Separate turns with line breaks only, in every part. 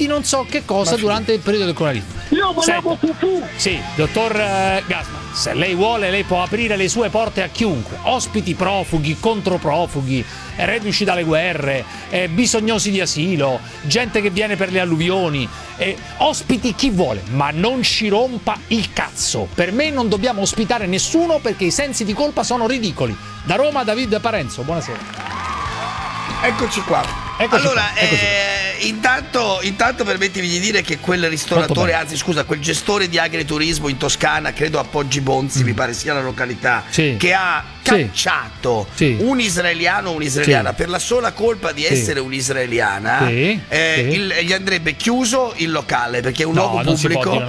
non so che cosa durante il periodo del coronavirus.
Io volevo Fufu.
Sì, dottor Gassman, se lei vuole, lei può aprire le sue porte a chiunque. Ospiti profughi, controprofughi, reduci dalle guerre, bisognosi di asilo, gente che viene per le alluvioni, ospiti chi vuole, ma non ci rompa il cazzo. Per me non dobbiamo ospitare nessuno perché i sensi di colpa sono ridicoli. Da Roma, David Parenzo, buonasera.
Eccoci qua. Allora, intanto permettimi di dire che quel ristoratore, anzi scusa, quel gestore di agriturismo in Toscana, credo a Poggi Bonzi, mi pare sia la località, che ha cacciato un israeliano o un'israeliana per la sola colpa di essere un'israeliana, gli andrebbe chiuso il locale perché è un luogo pubblico.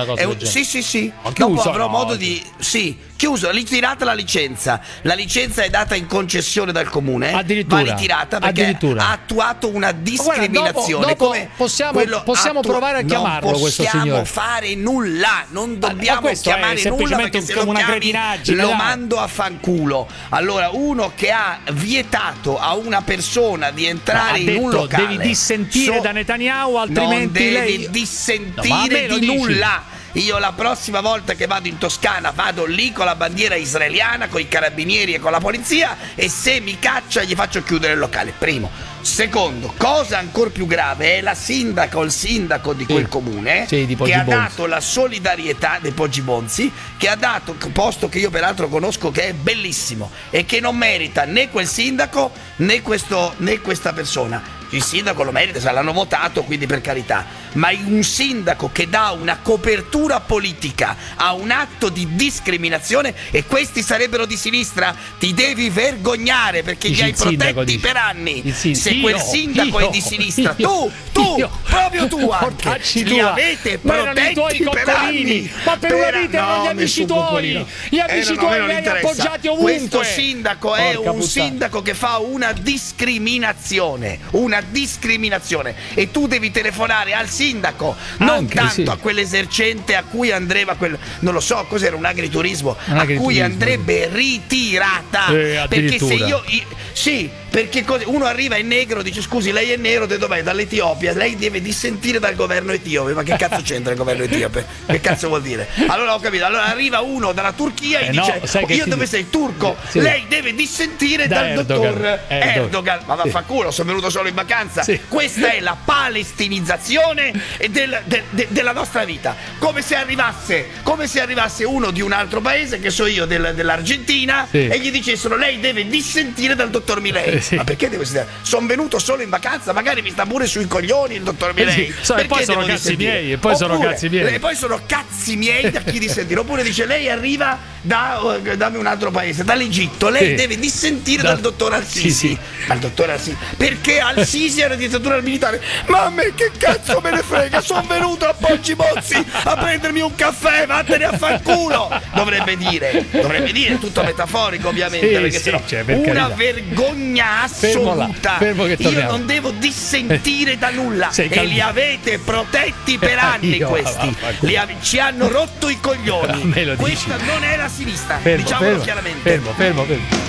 Dopo avrò modo di chiuso, ritirata la licenza. La licenza è data in concessione dal comune, va ritirata perché ha attuato una discriminazione.
Dopo possiamo provare a chiamarlo questo signore.
Non possiamo fare nulla, non dobbiamo chiamare nulla perché se lo chiami lo mando a fanculo. Allora, uno che ha vietato a una persona di entrare in un locale,
devi dissentire da Netanyahu, altrimenti
non devi dissentire di nulla. Io la prossima volta che vado in Toscana vado lì con la bandiera israeliana, con i carabinieri e con la polizia, e se mi caccia gli faccio chiudere il locale. Primo. Secondo, cosa ancora più grave, è la sindaca o il sindaco di quel comune che ha dato la solidarietà dei Poggi Bonzi, che ha dato posto che io peraltro conosco, che è bellissimo e che non merita né quel sindaco né questa persona. Il sindaco lo merita, se l'hanno votato, quindi per carità, ma un sindaco che dà una copertura politica a un atto di discriminazione, e questi sarebbero di sinistra, ti devi vergognare perché li hai protetti per anni. Se quel sindaco è di sinistra, proprio tu anche li avete protetti per anni.
Ma per una vita non gli amici tuoi, gli amici tuoi li hai appoggiati ovunque.
Questo sindaco è un sindaco che fa una discriminazione, e tu devi telefonare al sindaco, non tanto a quell'esercente a cui andrebbe non lo so cos'era, un agriturismo, a cui andrebbe ritirata, perché se io perché uno arriva in negro, dice scusi lei è nero, dov'è? Dall'Etiopia, lei deve dissentire dal governo etiope. Ma che cazzo c'entra il governo etiope? Che cazzo vuol dire? Allora ho capito, allora arriva uno dalla Turchia e dice io dove sei? Turco, lei deve dissentire dal dottor Erdogan. Ma vaffanculo, sono venuto solo in vacanza. Questa è la palestinizzazione della nostra vita, come se arrivasse uno di un altro paese, che so io, dell'Argentina, e gli dicessero lei deve dissentire dal dottor Milei. Ma perché devo sentire? Sono venuto solo in vacanza, magari mi sta pure sui coglioni il dottor Milei.
E poi sono cazzi miei, e poi sono
cazzi miei da chi dissentire. Oppure dice lei arriva dammi un altro paese, dall'Egitto, lei deve dissentire dal dottor Al-Sisi. Ma il dottor Al-Sisi, perché Al-Sisi è una dittatura militare? Ma a me che cazzo me ne frega, sono venuto a Poggi Bonzi a prendermi un caffè, vattene a fanculo. Dovrebbe dire tutto metaforico ovviamente, perché sennò una vergogna assoluta. Io non devo dissentire da nulla, e li avete protetti per anni questi. Ci hanno rotto i coglioni. Questa non è la sinistra, diciamolo chiaramente.
Fermo.